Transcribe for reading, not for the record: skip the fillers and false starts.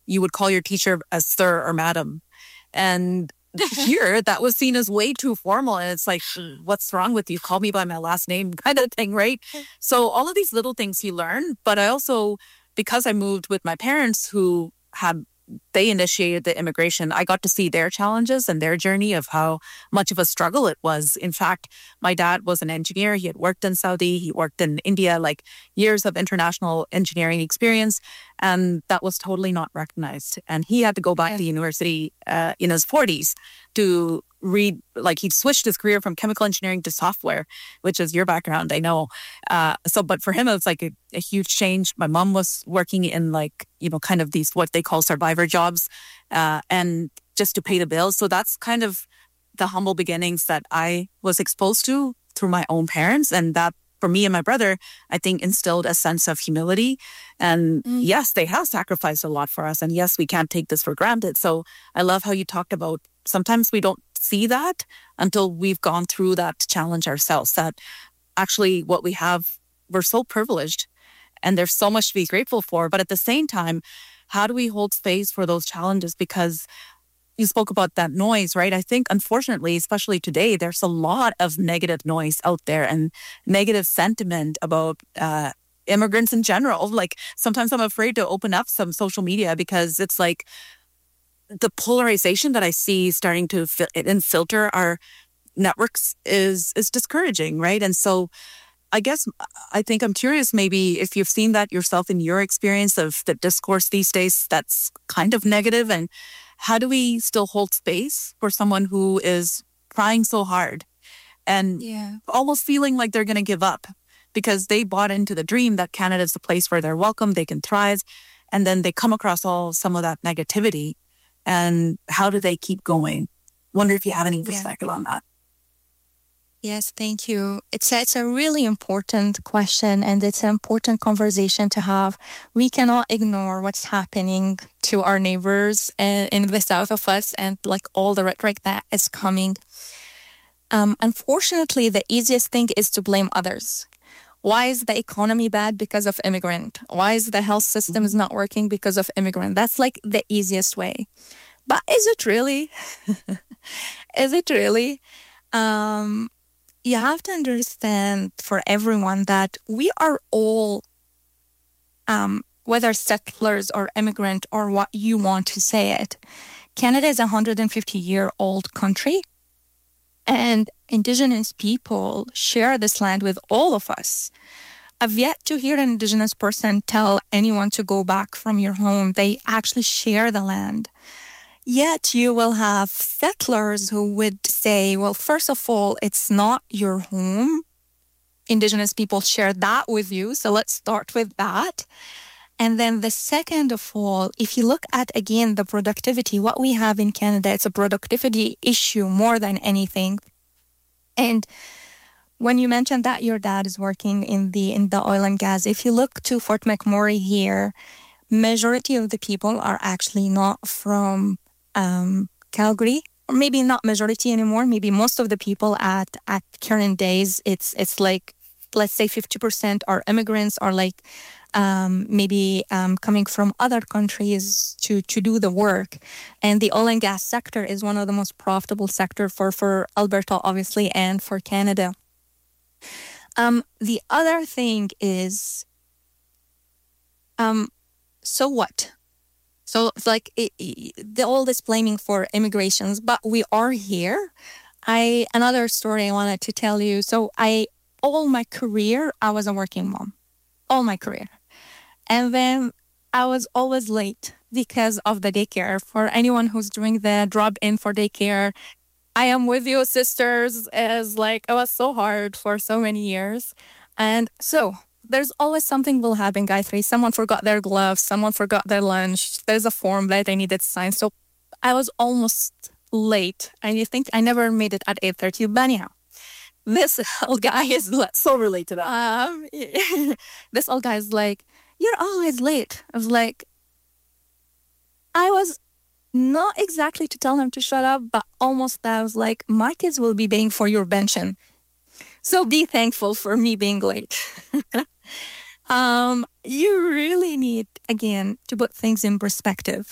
you would call your teacher as sir or madam. And here that was seen as way too formal. And it's like, what's wrong with you? Call me by my last name kind of thing, right? So all of these little things you learn. But I also, because I moved with my parents who they initiated the immigration, I got to see their challenges and their journey of how much of a struggle it was. In fact, my dad was an engineer. He had worked in Saudi, he worked in India, like years of international engineering experience. And that was totally not recognized. And he had to go back to university in his 40s to read, like he switched his career from chemical engineering to software, which is your background, I know. But for him, it was like a huge change. My mom was working in like, kind of these, what they call survivor jobs, and just to pay the bills. So that's kind of the humble beginnings that I was exposed to through my own parents. And that for me and my brother, I think instilled a sense of humility. And yes, they have sacrificed a lot for us. And yes, we can't take this for granted. So I love how you talked about sometimes we don't see that until we've gone through that challenge ourselves, that actually what we have, we're so privileged and there's so much to be grateful for. But at the same time, how do we hold space for those challenges? Because you spoke about that noise, right? I think, unfortunately, especially today, there's a lot of negative noise out there and negative sentiment about immigrants in general. Like sometimes I'm afraid to open up some social media because it's like the polarization that I see starting to filter our networks is discouraging, right? And so I think I'm curious maybe if you've seen that yourself in your experience of the discourse these days that's kind of negative, and how do we still hold space for someone who is trying so hard and almost feeling like they're going to give up because they bought into the dream that Canada is the place where they're welcome, they can thrive, and then they come across some of that negativity. And how do they keep going? Wonder if you have any perspective on that. Yes, thank you. It's a really important question, and it's an important conversation to have. We cannot ignore what's happening to our neighbors in the south of us and like all the rhetoric that is coming. Unfortunately, the easiest thing is to blame others. Why is the economy bad? Because of immigrant. Why is the health system is not working? Because of immigrant. That's like the easiest way. But is it really? Is it really? You have to understand for everyone that we are all, whether settlers or immigrant or what you want to say it, Canada is a 150-year-old country. And Indigenous people share this land with all of us. I've yet to hear an Indigenous person tell anyone to go back from your home. They actually share the land. Yet you will have settlers who would say, well, first of all, it's not your home. Indigenous people share that with you. So let's start with that. And then the second of all, if you look at, again, the productivity, what we have in Canada, it's a productivity issue more than anything. And when you mentioned that your dad is working in the oil and gas, if you look to Fort McMurray here, majority of the people are actually not from Calgary, or maybe not majority anymore. Maybe most of the people at current days, it's like, let's say 50% are immigrants, or like maybe coming from other countries to do the work. And the oil and gas sector is one of the most profitable sector for Alberta, obviously, and for Canada. The other thing is, so what? So it's like all this blaming for immigrations, but we are here. Another story I wanted to tell you. So all my career, I was a working mom, all my career. And then I was always late because of the daycare. For anyone who's doing the drop-in for daycare, I am with you, sisters, as like it was so hard for so many years. And so there's always something will happen, Gayatri. Someone forgot their gloves, someone forgot their lunch. There's a form that I needed to sign. So I was almost late. And you think I never made it at 8:30. But anyhow, this old guy is So relate to that. This old guy is like, you're always late. I was like, I was not exactly to tell him to shut up, but almost that. I was like, my kids will be paying for your pension. So be thankful for me being late. You really need, again, to put things in perspective.